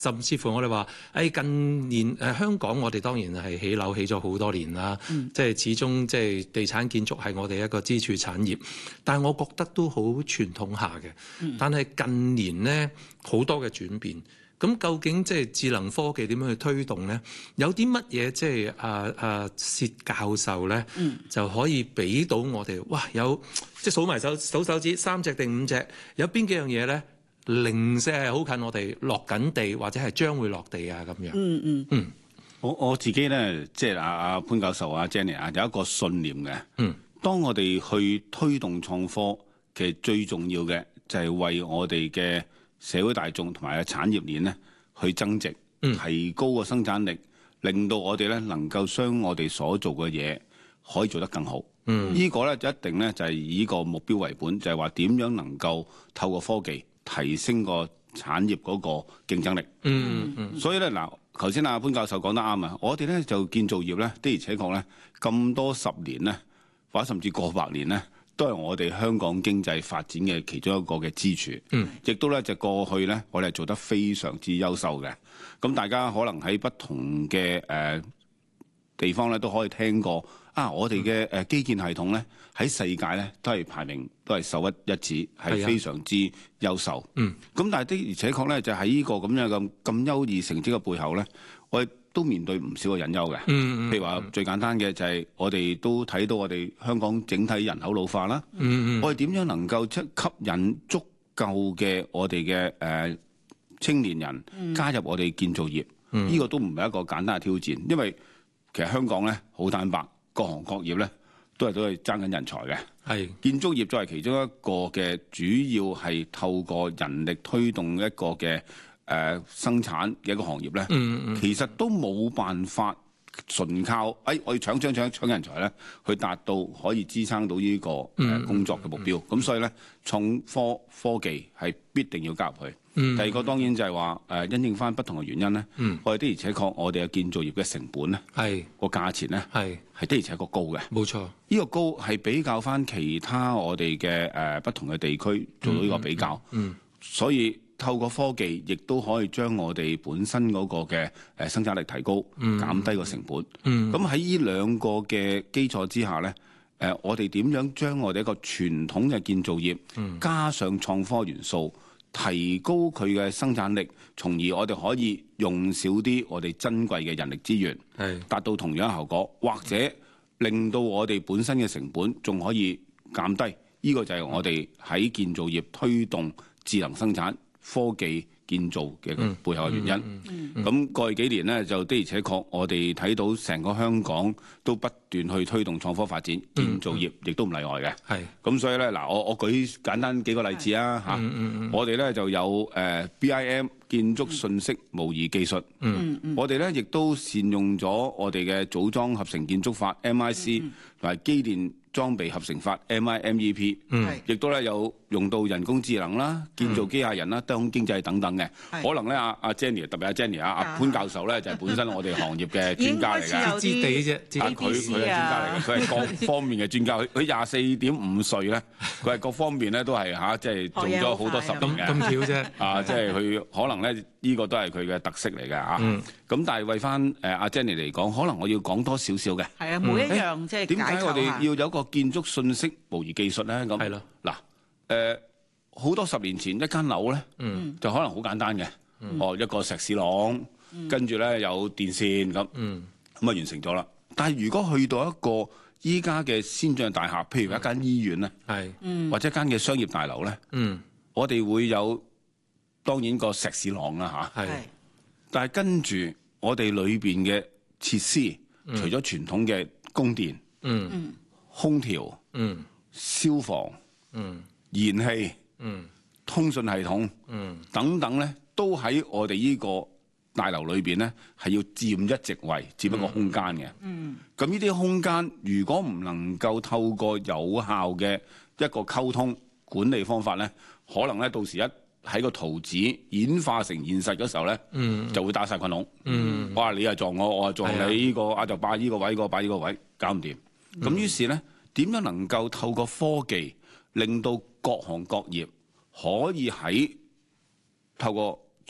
甚至乎我哋話，近年香港我哋當然係起樓起咗好多年啦，即係始終即係地產建築係我哋一個支柱產業，但係我覺得都好傳統下嘅。但係近年呢，好多嘅轉變，咁究竟即係智能科技點樣去推動呢？有啲乜嘢即係薛教授呢，就可以俾到我哋？哇！有即係數埋數手指3隻定5隻，有邊幾樣嘢呢？零舍係好近我哋落緊地，或者係將會落地啊咁樣。 我自己咧，即係阿潘教授啊 Jenny 啊，有一個信念嘅。當我哋去推動創科，其實最重要嘅就係為我哋嘅社會大眾同埋嘅產業鏈咧去增值，提高個生產力，令到我哋咧能夠將我哋所做嘅嘢可以做得更好。呢個咧就一定咧就係以呢個目標為本，就係話點樣能夠透過科技提升個產業嗰個競爭力。所以咧嗱，頭先阿潘教授講得啱啊！我哋咧就建造業咧的而且確咧咁多10年咧，或者甚至過百年咧，都係我哋香港經濟發展嘅其中一個嘅支柱。亦都咧就過去咧，我哋係做得非常之優秀嘅。咁大家可能喺不同嘅地方咧都可以聽過我哋嘅基建系統咧喺世界咧都係排名都係首一指，係非常之優秀。咁但係的而且確咧，就喺呢個咁樣咁優異成績嘅背後咧，我哋都面對唔少嘅隱憂嘅。譬如話最簡單嘅就係我哋都睇到我哋香港整體人口老化啦。我哋點樣能夠吸引足夠嘅我哋嘅青年人加入我哋建造業？呢個都唔係一個簡單嘅挑戰，因為其實香港咧好坦白，各行各業咧都係爭緊人才嘅。建築業作為其中一個嘅主要係透過人力推動一個嘅生產嘅一個行業咧，其實都冇辦法純靠我要搶人才咧，去達到可以支撐到呢個工作嘅目標。咁所以咧，創科技係必定要加入去。第二個當然就係話因應翻不同嘅原因咧，我哋的而且確我哋嘅建造業嘅成本咧，個價錢咧係的而且確高嘅。冇錯，呢個高係比較翻其他我哋嘅不同嘅地區做到呢個比較。所以透過科技，亦都可以將我哋本身嗰個嘅生產力提高，減低個成本。咁喺呢兩個嘅基礎之下咧，我哋點樣將我哋一個傳統嘅建造業加上創科元素？提高佢嘅生產力，從而我哋可以用少啲我哋珍貴嘅人力資源，達到同樣嘅效果，或者令到我哋本身嘅成本仲可以減低。呢個就係我哋喺建造業推動智能生產科技建造嘅背後嘅原因。咁過去幾年呢，就的而且確我哋睇到成個香港都不斷去推動創科發展，建造業亦都唔例外嘅。咁所以咧嗱，我舉簡單幾個例子啊嚇。我哋咧就有BIM 建築信息模擬技術。我哋咧亦都善用咗我哋嘅組裝合成建築法 MIC 同埋機電裝備合成法 MIMEP，亦都咧有用到人工智能啦、建造機械人啦、多空經濟等等嘅。可能咧阿 Jenny 特別阿 Jenny 阿潘教授咧就係本身我哋行業嘅專家嚟嘅， 知地啫。 佢係專家嚟嘅，佢係各方面嘅專家。佢24.5歲咧，佢係各方面咧都係即係做咗好多10年嘅。咁巧啫。即係佢可能咧呢個都係佢嘅特色嚟嘅。咁但係為翻阿 Jenny 嚟講，可能我要講多少少嘅。 係啊，每一樣即係點解我哋要有一個建築信息模擬技術咧？咁係咯。嗱，好多10年前一間樓咧，就可能好簡單嘅。一個石屎廊，跟住咧有電線咁，咁啊完成咗啦。但係如果去到一個依家嘅先進大廈，譬如一間醫院咧，或者一間嘅商業大樓咧，我哋會有當然個石屎廊啦嚇。但係跟住我哋裏邊嘅設施，除咗傳統嘅供電、空調、消防、燃氣、通訊系統等等咧，都喺我哋呢個大樓裏邊咧，係要佔一席位，佔一個空間嘅。咁呢啲空間，如果唔能夠透過有效嘅一個溝通管理方法咧，可能咧到時喺個圖紙演化成現實嘅時候咧，就會打晒群龍。哇！你又撞我，我又撞你，呢個就霸呢個位，嗰個霸呢個位，搞唔掂。咁於是咧，點樣能夠透過科技，令到各行各業可以透過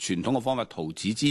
傳統嘅方法，圖紙之